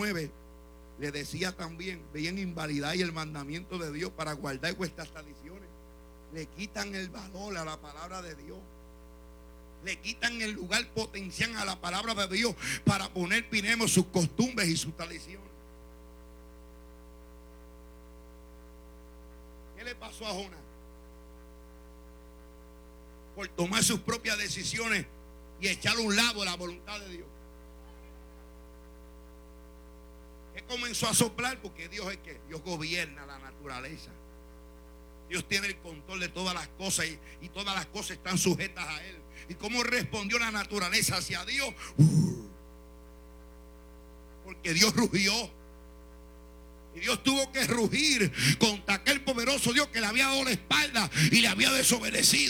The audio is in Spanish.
9 le decía también: veían invalidar y el mandamiento de Dios para guardar vuestras tradiciones. Le quitan el valor a la palabra de Dios. Le quitan el lugar potencial a la palabra de Dios para poner, pinemos, sus costumbres y sus tradiciones. ¿Qué le pasó a Jonás? Por tomar sus propias decisiones y echar a un lado la voluntad de Dios. ¿Qué comenzó a soplar? Porque Dios es que Dios gobierna la naturaleza. Dios tiene el control de todas las cosas y todas las cosas están sujetas a Él. ¿Y cómo respondió la naturaleza hacia Dios? Porque Dios rugió. Y Dios tuvo que rugir contra aquel poderoso Dios que le había dado la espalda y le había desobedecido.